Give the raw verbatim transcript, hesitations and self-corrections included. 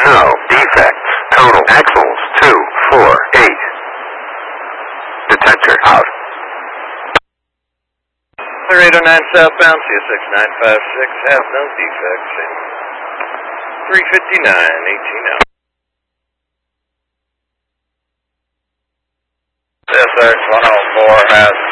No defects. Total axles two four eight. Detector out. Clear eight oh nine southbound, C S X nine five six, have no defects. three fifty-nine, eighteen out. C S X one oh four has